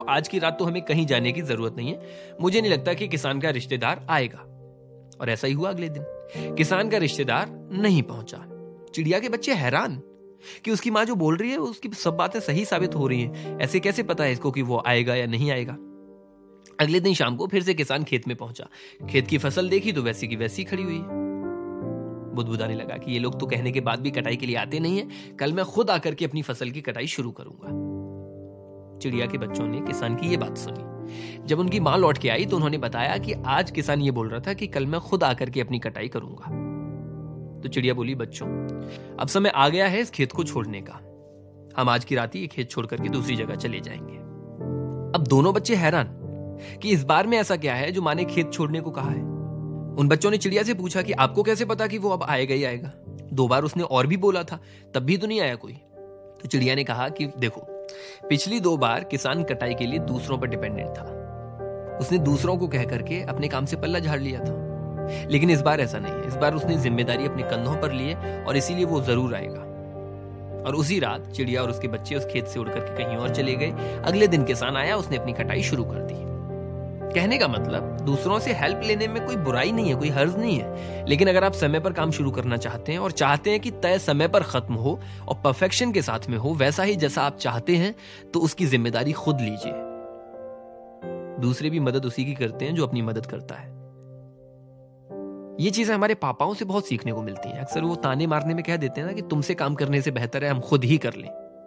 आज की रात तो हमें कहीं जाने की जरूरत नहीं है, मुझे नहीं लगता कि किसान का रिश्तेदार आएगा। और ऐसा ही हुआ। अगले दिन किसान का रिश्तेदार नहीं पहुंचा। चिड़िया के बच्चे हैरान कि उसकी माँ जो बोल रही है उसकी सब बातें सही साबित हो रही हैं। ऐसे कैसे पता है इसको कि वो आएगा या नहीं आएगा। अगले दिन शाम को फिर से किसान खेत में पहुंचा। खेत की फसल देखी तो वैसी की वैसी खड़ी हुई है। बुदबुदाने लगा कि ये लोग तो कहने के बाद भी कटाई के लिए आते नहीं है, कल मैं खुद आकर के अपनी फसल की कटाई शुरू करूंगा। चिड़िया के बच्चों ने किसान की ये बात सुनी। जब उनकी मां लौट के आई तो उन्होंने बताया कि आज किसान ये बोल रहा था कि कल मैं खुद आकर के अपनी कटाई करूंगा। तो चिड़िया बोली, बच्चों अब समय आ गया है इस खेत को छोड़ने का। हम आज की रात ही ये खेत छोड़ करके दूसरी जगह चले जाएंगे। अब दोनों बच्चे हैरान कि इस बार में ऐसा क्या है जो माँ ने खेत छोड़ने को कहा है। उन बच्चों ने चिड़िया से पूछा कि आपको कैसे पता कि वो अब आएगा ही आएगा? 2 बार उसने और भी बोला था, तब भी तो नहीं आया कोई। तो चिड़िया ने कहा कि देखो, पिछली 2 बार किसान कटाई के लिए दूसरों पर डिपेंडेंट था। उसने दूसरों को कह करके अपने काम से पल्ला झाड़ लिया था। लेकिन इस बार ऐसा नहीं है। इस बार उसने जिम्मेदारी अपने कंधों पर ली है और इसीलिए वो जरूर आएगा। और उसी रात चिड़िया और उसके बच्चे उस खेत से उड़ करके कहीं और चले गए। अगले दिन किसान आया, उसने अपनी कटाई शुरू कर दी। कहने का मतलब, दूसरों से हेल्प लेने में कोई बुराई नहीं है, कोई हर्ज नहीं है। लेकिन अगर आप समय पर काम शुरू करना चाहते हैं और चाहते हैं कि तय समय पर खत्म हो और परफेक्शन के साथ में हो वैसा ही जैसा आप चाहते हैं, तो उसकी जिम्मेदारी खुद लीजिए। दूसरे भी मदद उसी की करते हैं जो अपनी मदद करता है। ये चीजें हमारे पापाओं से बहुत सीखने को मिलती हैं। अक्सर वो ताने मारने में कह देते हैं ना कि तुमसे काम करने से बेहतर है हम खुद ही कर लें।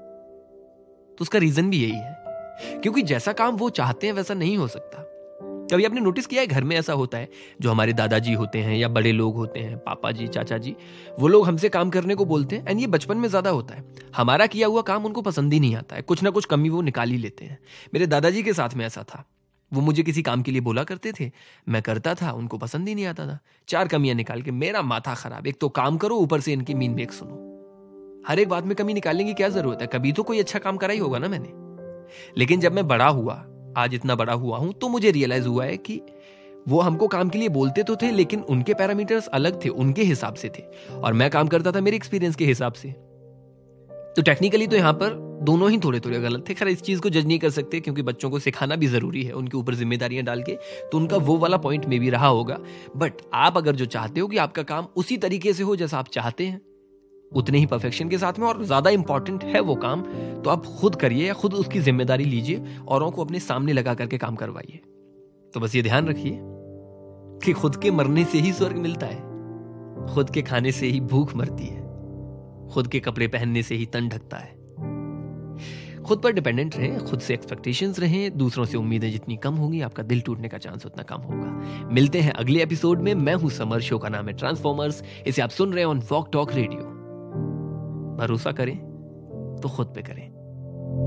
तो उसका रीजन भी यही है, क्योंकि जैसा काम वो चाहते हैं वैसा नहीं हो सकता। कभी आपने नोटिस किया है घर में ऐसा होता है, जो हमारे दादाजी होते हैं या बड़े लोग होते हैं, पापा जी, चाचा जी, वो लोग हमसे काम करने को बोलते हैं। एंड ये बचपन में ज्यादा होता है। हमारा किया हुआ काम उनको पसंद ही नहीं आता है, कुछ ना कुछ कमी वो निकाल ही लेते हैं। मेरे दादाजी के साथ में ऐसा था। वो मुझे किसी काम के लिए बोला करते थे, मैं करता था, उनको पसंद ही नहीं आता था। 4 कमियां निकाल के मेरा माथा खराब। एक तो काम करो, ऊपर से इनकी मीन मेक सुनो। हर एक बात में कमी निकालने की क्या जरूरत है? कभी तो कोई अच्छा काम करा ही होगा ना मैंने। लेकिन जब मैं बड़ा हुआ, आज इतना बड़ा हुआ हूं, तो मुझे रियलाइज हुआ है कि वो हमको काम के लिए बोलते तो थे, लेकिन उनके पैरामीटर्स अलग थे, उनके हिसाब से थे, और मैं काम करता था मेरे एक्सपीरियंस के हिसाब से। तो टेक्निकली तो यहां पर दोनों ही थोड़े थोड़े गलत थे। खैर इस चीज को जज नहीं कर सकते, क्योंकि बच्चों को सिखाना भी जरूरी है, उनके ऊपर जिम्मेदारियां डाल के। तो उनका वो वाला पॉइंट में भी रहा होगा। बट आप अगर जो चाहते हो कि आपका काम उसी तरीके से हो जैसा आप चाहते हैं, उतने ही परफेक्शन के साथ में, और ज्यादा इंपॉर्टेंट है वो काम, तो आप खुद करिए या खुद उसकी जिम्मेदारी लीजिए, औरों को अपने सामने लगा करके काम करवाइए। तो बस ये ध्यान रखिए कि खुद के मरने से ही स्वर्ग मिलता है, खुद के खाने से ही भूख मरती है, खुद के कपड़े पहनने से ही तन ढकता है। खुद पर डिपेंडेंट रहें, खुद से एक्सपेक्टेशंस रहें। दूसरों से उम्मीदें जितनी कम होंगी, आपका दिल टूटने का चांस उतना कम होगा। मिलते हैं अगले एपिसोड में। मैं हूं समर, शो का नाम है ट्रांसफॉर्मर्स। इसे आप सुन रहे हैं ऑन वॉक टॉक रेडियो। भरोसा करें तो खुद पे करें।